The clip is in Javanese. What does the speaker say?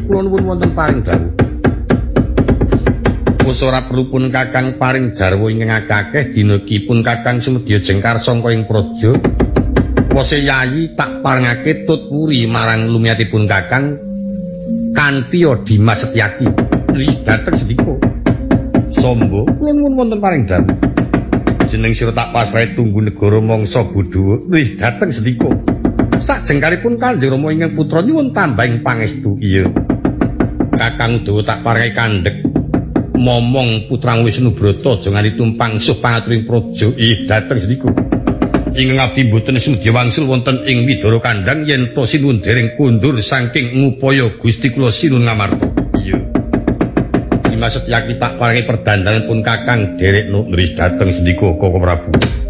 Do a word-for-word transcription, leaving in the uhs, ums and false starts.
kula nuwun wonten paring dawuh. Ora perlu pun Kakang paring jarwa ingkang akeh dina iki pun Kakang sumedya jengkar sangka ing praja. Wose yayi tak parengake tut wuri marang lumiatipun Kakang kanthi Dimas Setyaki. Ih dateng sedika. Sombo nuwun wonten paring dawuh. Jeneng sira tak pasrahe tunggu negara mangsa Budawa. Ih dateng sedika. Sajengkaripun Kanjeng Rama ingkang putra nyuwun tambahing pangestu. Iya. Kakang Udawa tak paringi kandhek momong putrang Wisnu Brata aja nganti tumpang suh pangaturing praja. Ih dateng sedika. Ingkang abdi boten sumedya wangsul wonten ing Widara Kandhang yen to sinuwun dereng kondur saking ngupaya Gusti kula sinuwun ngamarta. Iya. Dimas Setyaki tak paringi perdandanipun Kakang derek nrih dateng sedika Koko Prabu.